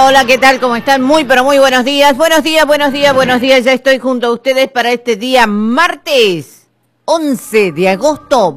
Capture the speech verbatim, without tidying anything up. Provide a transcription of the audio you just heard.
hola, ¿qué tal? ¿Cómo están? Muy, pero muy buenos días. Buenos días, buenos días, buenos días. Ya estoy junto a ustedes para este día martes once de agosto